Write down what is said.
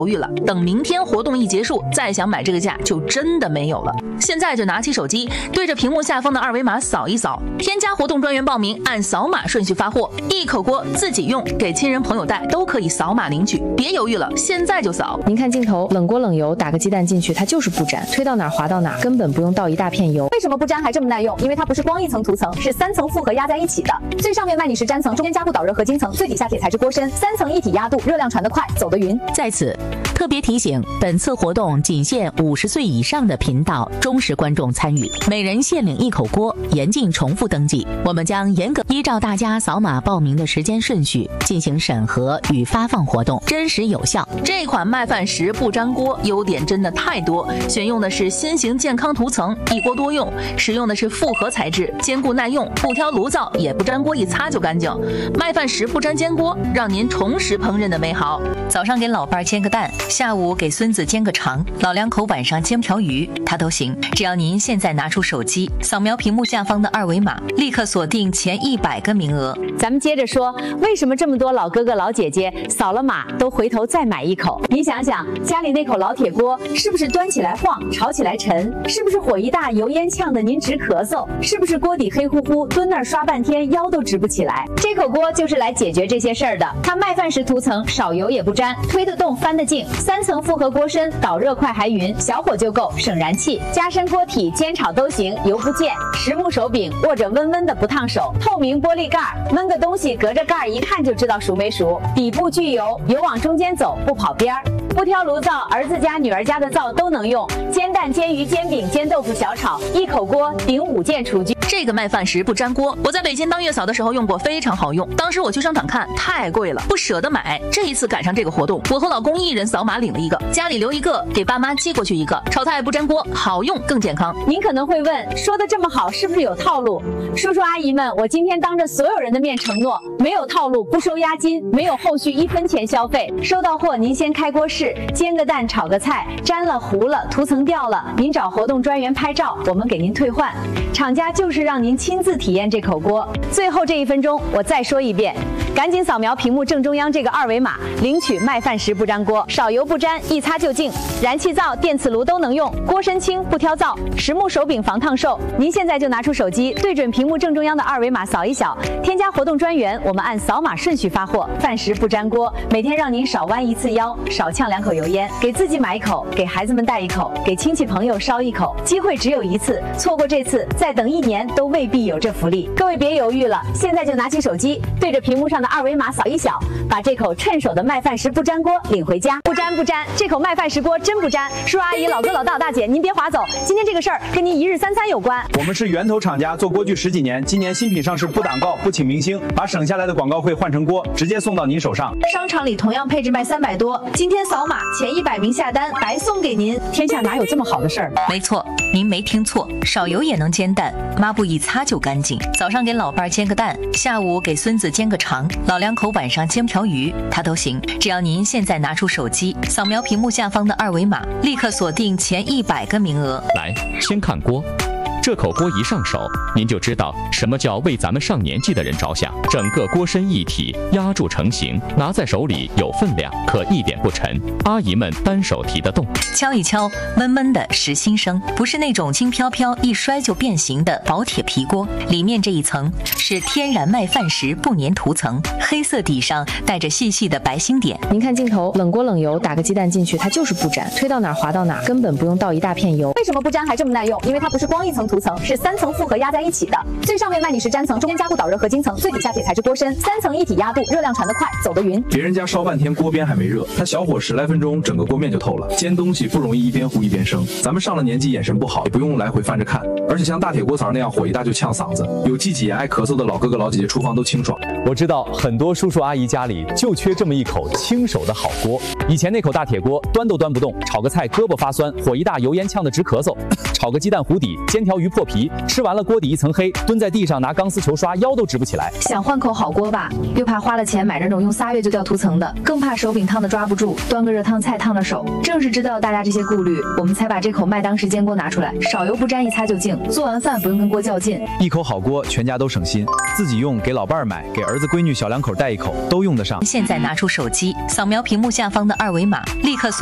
犹豫了，等明天活动一结束，再想买这个价就真的没有了。现在就拿起手机，对着屏幕下方的二维码扫一扫，添加活动专员报名，按扫码顺序发货。一口锅自己用，给亲人朋友带都可以扫码领取，别犹豫了，现在就扫。 您看镜头，冷锅冷油，打个鸡蛋进去，它就是不粘，推到哪儿滑到哪儿，根本不用倒一大片油。 为什么不粘还这么耐用？因为它不是光一层涂层，是3层复合压在一起的。最上面麦里石粘层，中间加固导热合金层，最底下铁材质锅身，3层一体压度，热量传得快，走得匀。 在此特别提醒，本次活动仅限50岁以上的频道忠实观众参与，每人限领1口锅，严禁重复登记。我们将严格依照大家扫码报名的时间顺序进行审核与发放活动，真实有效。 这款麦饭石不粘锅优点真的太多，选用的是新型健康涂层，一锅多用，使用的是复合材质，坚固耐用，不挑炉灶，也不粘锅，一擦就干净。麦饭石不粘煎锅，让您重拾烹饪的美好。 早上给老伴儿煎个蛋，下午给孙子煎个肠，老两口晚上煎条鱼，他都行。只要您现在拿出手机，扫描屏幕下方的二维码，立刻锁定前100个名额。 咱们接着说，为什么这么多老哥哥老姐姐扫了码都回头再买一口？您想想，家里那口老铁锅是不是端起来晃，炒起来沉？是不是火一大，油烟呛得您直咳嗽？是不是锅底黑乎乎，蹲那儿刷半天腰都直不起来？这口锅就是来解决这些事儿的。它麦饭石涂层，少油也不粘，推得动翻得净，3层复合锅身，导热快还匀，小火就够，省燃气。加深锅体，煎炒都行，油不溅。实木手柄，握着温温的不烫手。透明玻璃盖，焖个东西隔着盖一看就知道熟没熟。底部聚油，油往中间走，不跑边儿。不挑炉灶，儿子家女儿家的灶都能用。煎蛋、煎鱼、煎饼、煎豆腐、小炒，一口锅顶5件厨具。 这个麦饭石不粘锅，我在北京当月嫂的时候用过，非常好用。当时我去商场看，太贵了，不舍得买。这一次赶上这个活动，我和老公一人扫码领了一个，家里留一个，给爸妈寄过去一个。炒菜不粘锅，好用更健康。 您可能会问，说的这么好，是不是有套路？叔叔阿姨们，我今天当着所有人的面承诺，没有套路，不收押金，没有后续1分钱消费。收到货您先开锅试，煎个蛋，炒个菜，粘了糊了，涂层掉了，您找活动专员拍照，我们给您退换。厂家就是让您亲自体验这口锅。最后这1分钟，我再说一遍，赶紧扫描屏幕正中央这个二维码，领取麦饭石不粘锅，少油不粘，一擦就净，燃气灶、电磁炉都能用，锅身轻不挑灶，实木手柄防烫手。您现在就拿出手机，对准屏幕正中央的二维码扫一扫，添加活动专员，我们按扫码顺序发货。饭石不粘锅，每天让您少弯1次腰，少呛2口油烟，给自己买1口，给孩子们带1口，给亲戚朋友烧1口。机会只有1次，错过这次，再等1年都未必有这福利。各位别犹豫了，现在就拿起手机，对着屏幕上的二维码扫一扫，把这口趁手的麦饭石不粘锅领回家。不粘不粘，这口麦饭石锅真不粘。叔叔阿姨、老哥老大大姐，您别划走，今天这个事儿跟您一日三餐有关。 我们是源头厂家，做锅具10几年，今年新品上市不挡告，不请明星，把省下来的广告费换成锅，直接送到您手上。 商场里同样配置卖300多，今天扫码前100名下单白送给您。天下哪有这么好的事儿？ 没错，您没听错，少油也能煎蛋，抹布一擦就干净。早上给老伴儿煎个蛋，下午给孙子煎个肠，老两口晚上煎条鱼，他都行。只要您现在拿出手机，扫描屏幕下方的二维码，立刻锁定前100个名额。 来，先看锅。这口锅一上手，您就知道什么叫为咱们上年纪的人着想。整个锅身一体压铸成型，拿在手里有分量，可一点不沉，阿姨们单手提得动。 敲一敲，闷闷的实心声，不是那种轻飘飘一摔就变形的薄铁皮锅。里面这一层是天然麦饭石不粘涂层，黑色底上带着细细的白星点。 您看镜头，冷锅冷油，打个鸡蛋进去，它就是不粘，推到哪儿滑到哪儿，根本不用倒一大片油。 为什么不粘还这么耐用？因为它不是光一层涂层，是3层复合压在一起的。最上面麦里石粘层，中间加固导热合金层，最底下铁材质锅身，3层一体压度，热量传得快，走得匀。 别人家烧半天锅边还没热，他小火10来分钟，整个锅面就透了。煎东西不容易一边糊一边生，咱们上了年纪眼神不好，也不用来回翻着看。而且像大铁锅槽那样火一大就呛嗓子，有气挤炎爱咳嗽的老哥哥老姐姐，厨房都清爽。 我知道很多叔叔阿姨家里就缺这么一口亲手的好锅。以前那口大铁锅端都端不动，炒个菜胳膊发酸，火一大油烟呛得直咳嗽。炒个鸡蛋糊底，煎条鱼破皮，吃完了锅底一层黑，蹲在地上拿钢丝球刷腰都直不起来。 想换口好锅吧，又怕花了钱买那种用3月就掉涂层的，更怕手柄烫的抓不住，端个热汤菜烫了手。正是知道大家这些顾虑，我们才把这口麦当时煎锅拿出来，少油不沾，一擦就净，做完饭不用跟锅较劲。 一口好锅，全家都省心，自己用，给老伴儿买，给儿子闺女小两口带一口，都用得上。 现在拿出手机，扫描屏幕下方的二维码，立刻